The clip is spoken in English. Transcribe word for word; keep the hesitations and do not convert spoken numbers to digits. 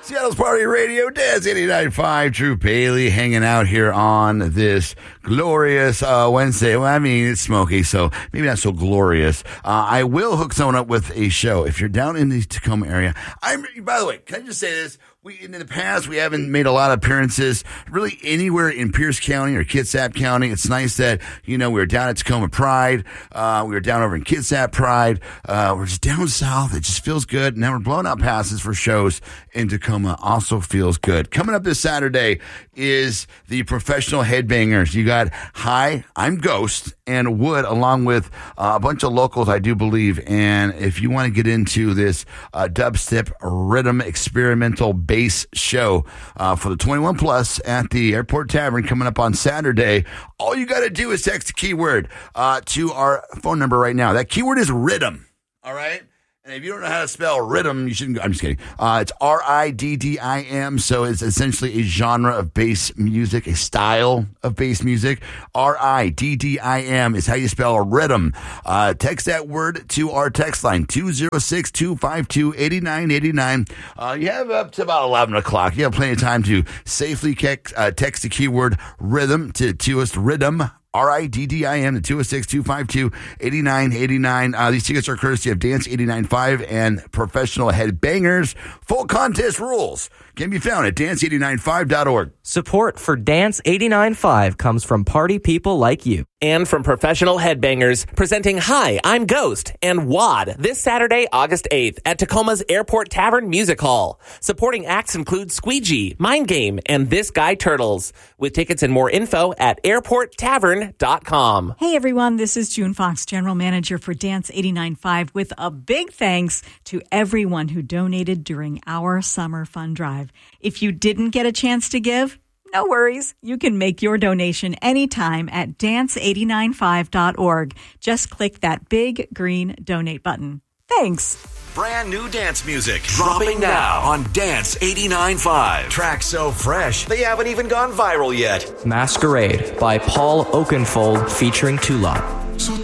Seattle's Party Radio, Dance eighty-nine point five. Drew Bailey hanging out here on this glorious uh, Wednesday. Well, I mean, it's smoky, so maybe not so glorious. Uh, I will hook someone up with a show. If you're down in the Tacoma area, I'm, by the way, can I just say this? We, in the past, we haven't made a lot of appearances really anywhere in Pierce County or Kitsap County. It's nice that, you know, we were down at Tacoma Pride. Uh, we were down over in Kitsap Pride. Uh, we're just down south. It just feels good. Now we're blowing out passes for shows in Tacoma. Also feels good. Coming up this Saturday is the Professional Headbangers. You got Hi, I'm Ghost, and Wood, along with uh, a bunch of locals, I do believe. And if you want to get into this uh, dubstep rhythm experimental bass show uh, for the twenty-one plus at the Airport Tavern coming up on Saturday, all you got to do is text the keyword uh, to our phone number right now. That keyword is rhythm. All right? And if you don't know how to spell rhythm, you shouldn't go. I'm just kidding. Uh, it's R I D D I M. So it's essentially a genre of bass music, a style of bass music. R I D D I M is how you spell rhythm. Uh, text that word to our text line, two oh six, two five two, eight nine eight nine. Uh, you have up to about eleven o'clock. You have plenty of time to safely ke- uh, text the keyword rhythm to, to us, rhythm. R I D D I M, the two oh six, two five two, eight nine eight nine. Uh, these tickets are courtesy of Dance eighty-nine point five and Professional Headbangers. Full contest rules can be found at dance eight nine five dot org. Support for Dance eighty-nine point five comes from party people like you. And from Professional Headbangers, presenting Hi, I'm Ghost and W O D this Saturday, August eighth at Tacoma's Airport Tavern Music Hall. Supporting acts include Squeegee, Mind Game, and This Guy Turtles. With tickets and more info at airport tavern dot com. Hey everyone, this is June Fox, General Manager for Dance eighty-nine point five, with a big thanks to everyone who donated during our summer fund drive. If you didn't get a chance to give, no worries. You can make your donation anytime at dance eight nine five dot org. Just click that big green donate button. Thanks. Brand new dance music dropping now on Dance eighty-nine point five. Tracks so fresh, they haven't even gone viral yet. Masquerade by Paul Oakenfold featuring Tulop. So